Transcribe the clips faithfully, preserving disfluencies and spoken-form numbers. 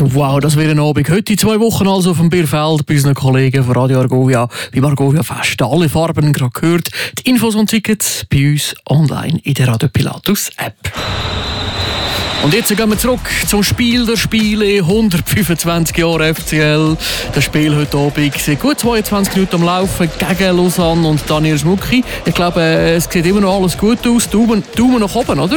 Wow, das wäre ein Abend. Heute zwei Wochen also auf dem Bierfeld bei unseren Kollegen von Radio Argovia beim Argovia Fest. Alle Farben gerade gehört. Die Infos und Tickets bei uns online in der Radio Pilatus App. Und jetzt gehen wir zurück zum Spiel der Spiele. hundertfünfundzwanzig Jahre F C L. Das Spiel heute Abend sind gut zweiundzwanzig Minuten am Laufen gegen Lausanne und Daniel Schmucki. Ich glaube, es sieht immer noch alles gut aus. Daumen, Daumen nach oben, oder?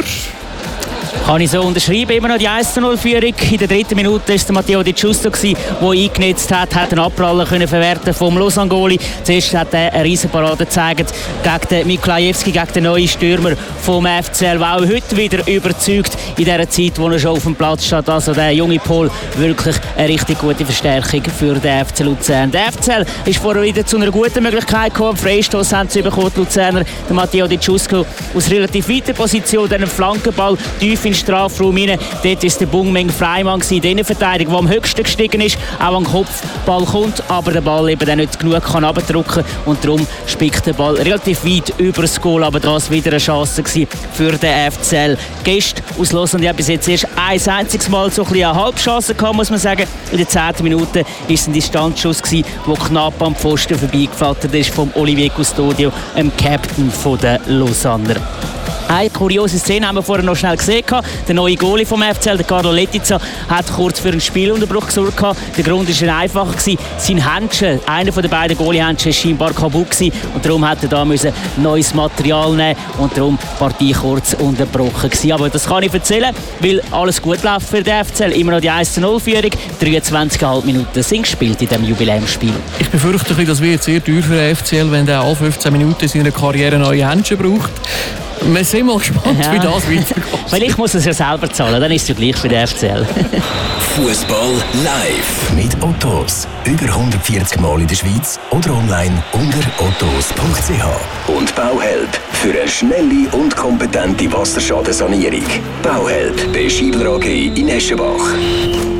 Kann ich so unterschreiben. Immer noch die eins zu null Führung. In der dritten Minute war es Matteo Di Giusto, der eingenetzt hat, hat einen Abpraller können verwerten vom Lausanne-Goalie. Zuerst hat er eine Riesenparade gezeigt gegen den Miklajewski, gegen den neuen Stürmer vom F C L, der auch heute wieder überzeugt in der Zeit, wo er schon auf dem Platz steht. Also der junge Paul, wirklich eine richtig gute Verstärkung für den F C Luzern. Der F C L ist vorher wieder zu einer guten Möglichkeit gekommen. Freistoß haben sie bekommen, die Luzerner. Der Matteo Di Giusto aus relativ weiter Position, einen Flankenball tief in den Strafraum rein. Dort war der Bungmeng Freimann in der Innenverteidigung, der am höchsten gestiegen ist, auch an den Kopfball kommt, aber der Ball eben dann nicht genug kann runterdrücken und darum spickt der Ball relativ weit über das Goal, aber das war wieder eine Chance für den F C L. Gäste aus Lausanne, die haben bis jetzt erst ein einziges Mal so ein bisschen eine Halbchance gehabt, muss man sagen. In der zehnten Minute war es ein Distanzschuss, der knapp am Pfosten vorbeigeflattert ist vom Olivier Custodio, dem Captain der Lausanner. Eine kuriose Szene haben wir vorher noch schnell gesehen. Der neue Goalie vom F C L, der Carlo Letizia, hat kurz für einen Spielunterbruch gesorgt. Der Grund war einfach. Sein Händchen, einer der beiden Goalie-Händchen, war scheinbar kaputt gewesen. Und darum musste er da neues Material nehmen und darum die Partie kurz unterbrochen gewesen. Aber das kann ich erzählen, weil alles gut läuft für den F C L. Immer noch die eins zu null Führung. dreiundzwanzig Komma fünf Minuten sind gespielt in diesem Jubiläumsspiel. Ich befürchte, das wird sehr teuer für den F C L, wenn er alle fünfzehn Minuten seiner Karriere neue Händchen braucht. Wir sind mal gespannt, ja, wie das weitergeht. Vielleicht muss er es ja selber zahlen, dann ist es ja gleich für den F C L. Fußball live mit Ottos. Über hundertvierzig Mal in der Schweiz oder online unter ottos punkt c h. Und Bauhelp für eine schnelle und kompetente Wasserschadensanierung. Bauhelp bei Schiebler A G in Eschenbach.